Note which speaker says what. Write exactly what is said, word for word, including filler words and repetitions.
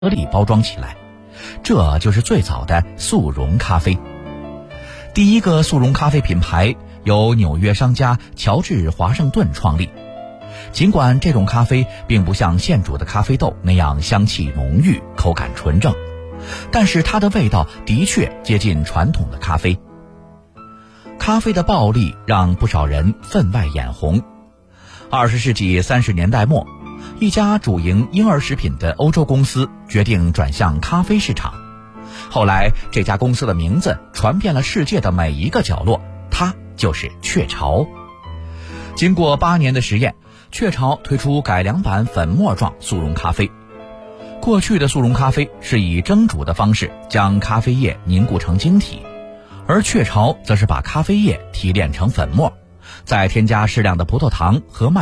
Speaker 1: 颗粒包装起来，这就是最早的速溶咖啡。第一个速溶咖啡品牌由纽约商家乔治·华盛顿创立。尽管这种咖啡并不像现煮的咖啡豆那样香气浓郁、口感纯正，但是它的味道的确接近传统的咖啡。咖啡的暴利让不少人分外眼红。二十世纪三十年代末，一家主营婴儿食品的欧洲公司决定转向咖啡市场。后来这家公司的名字传遍了世界的每一个角落，它就是雀巢。经过八年的实验，雀巢推出改良版粉末状速溶咖啡。过去的速溶咖啡是以蒸煮的方式将咖啡液凝固成晶体，而雀巢则是把咖啡液提炼成粉末，再添加适量的葡萄糖和麦